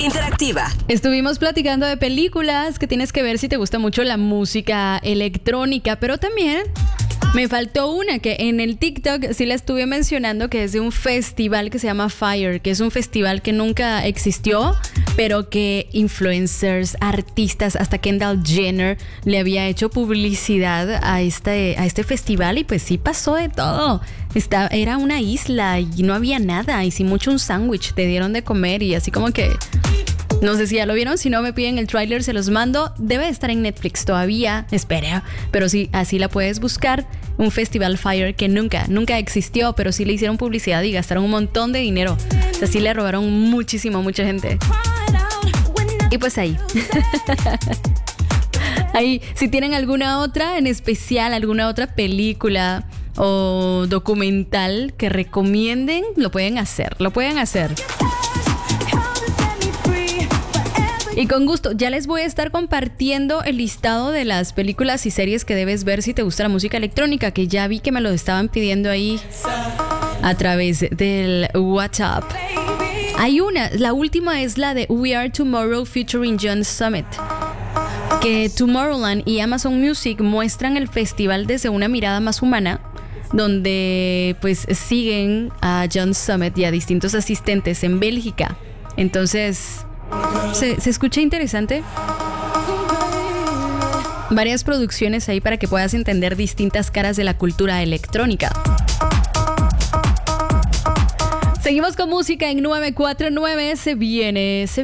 interactiva. Estuvimos platicando de películas que tienes que ver si te gusta mucho la música electrónica, pero también me faltó una que en el TikTok sí la estuve mencionando, que es de un festival que se llama Fire, que es un festival que nunca existió, pero que influencers, artistas, hasta Kendall Jenner le había hecho publicidad a este festival, y pues sí pasó de todo. Era una isla y no había nada, y sí mucho un sándwich te dieron de comer, y así como que... No sé si ya lo vieron, si no me piden el tráiler, se los mando. Debe estar en Netflix todavía, espera, pero sí, así la puedes buscar. Un festival Fire que nunca existió, pero sí le hicieron publicidad y gastaron un montón de dinero. O sea, sí le robaron mucha gente. Y pues ahí. Ahí, si tienen alguna otra en especial, alguna otra película o documental que recomienden, lo pueden hacer. Y con gusto, ya les voy a estar compartiendo el listado de las películas y series que debes ver si te gusta la música electrónica, que ya vi que me lo estaban pidiendo ahí a través del WhatsApp. Hay una, la última es la de We Are Tomorrow featuring John Summit, que Tomorrowland y Amazon Music muestran el festival desde una mirada más humana, donde pues siguen a John Summit y a distintos asistentes en Bélgica. Entonces... ¿Se escucha interesante? Varias producciones ahí para que puedas entender distintas caras de la cultura electrónica. Seguimos con música en 949. Se viene